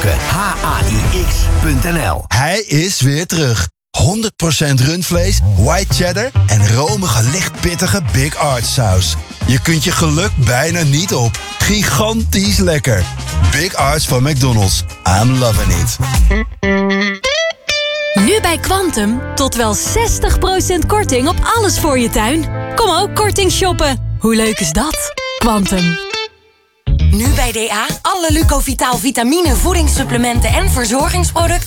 Zoeken HAIX.nl. Hij is weer terug. 100% rundvlees, white cheddar en romige, lichtpittige Big Arch saus. Je kunt je geluk bijna niet op. Gigantisch lekker. Big Arch van McDonald's. I'm loving it. Nu bij Quantum tot wel 60% korting op alles voor je tuin. Kom ook korting shoppen. Hoe leuk is dat? Quantum. Nu bij DA, alle Lucovitaal vitamine, voedingssupplementen en verzorgingsproducten